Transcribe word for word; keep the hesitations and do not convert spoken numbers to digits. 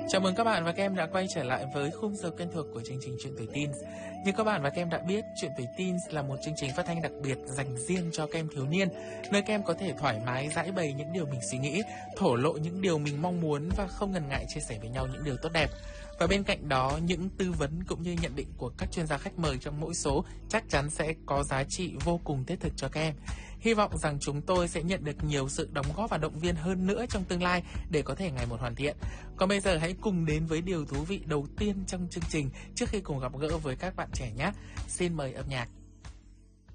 Chào mừng các bạn và các em đã quay trở lại với khung giờ quen thuộc của chương trình Chuyện Tuổi Teens. Như các bạn và các em đã biết, Chuyện Tuổi Teens là một chương trình phát thanh đặc biệt dành riêng cho các em thiếu niên, nơi các em có thể thoải mái giãi bày những điều mình suy nghĩ, thổ lộ những điều mình mong muốn và không ngần ngại chia sẻ với nhau những điều tốt đẹp. Và bên cạnh đó, những tư vấn cũng như nhận định của các chuyên gia khách mời trong mỗi số chắc chắn sẽ có giá trị vô cùng thiết thực cho các em. Hy vọng rằng chúng tôi sẽ nhận được nhiều sự đóng góp và động viên hơn nữa trong tương lai để có thể ngày một hoàn thiện. Còn bây giờ hãy cùng đến với điều thú vị đầu tiên trong chương trình trước khi cùng gặp gỡ với các bạn trẻ nhé. Xin mời âm nhạc.